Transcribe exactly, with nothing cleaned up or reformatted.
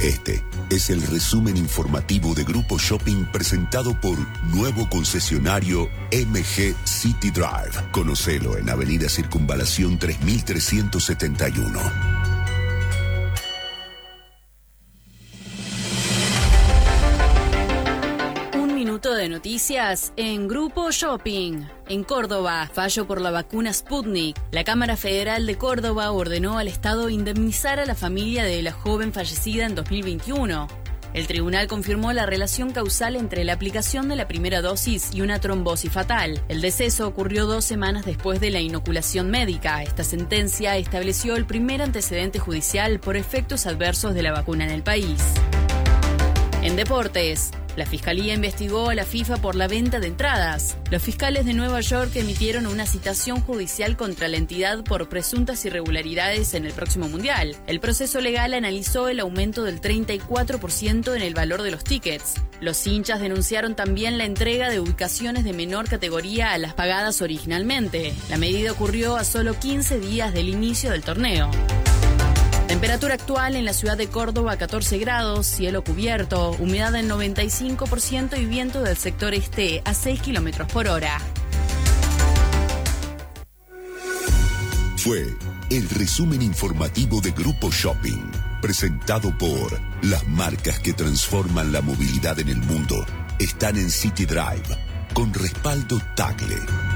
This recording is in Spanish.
Este es el resumen informativo de Grupo Shopping presentado por nuevo concesionario M G City Drive. Conocelo en Avenida Circunvalación tres mil trescientos setenta y uno. De noticias en Grupo Shopping. En Córdoba, fallo por la vacuna Sputnik. La Cámara Federal de Córdoba ordenó al Estado indemnizar a la familia de la joven fallecida en dos mil veintiuno. El tribunal confirmó la relación causal entre la aplicación de la primera dosis y una trombosis fatal. El deceso ocurrió dos semanas después de la inoculación médica. Esta sentencia estableció el primer antecedente judicial por efectos adversos de la vacuna en el país. En deportes, la Fiscalía investigó a la FIFA por la venta de entradas. Los fiscales de Nueva York emitieron una citación judicial contra la entidad por presuntas irregularidades en el próximo Mundial. El proceso legal analizó el aumento del treinta y cuatro por ciento en el valor de los tickets. Los hinchas denunciaron también la entrega de ubicaciones de menor categoría a las pagadas originalmente. La medida ocurrió a solo quince días del inicio del torneo. Temperatura actual en la ciudad de Córdoba, catorce grados, cielo cubierto, humedad del noventa y cinco por ciento y viento del sector este a seis kilómetros por hora. Fue el resumen informativo de Grupo Shopping, presentado por las marcas que transforman la movilidad en el mundo. Están en City Drive, con respaldo Tagle.